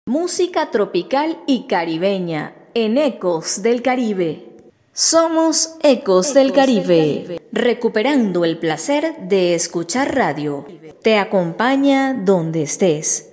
Música tropical y caribeña en Ecos del Caribe. Somos Ecos del Caribe, recuperando el placer de escuchar radio. Te acompaña donde estés.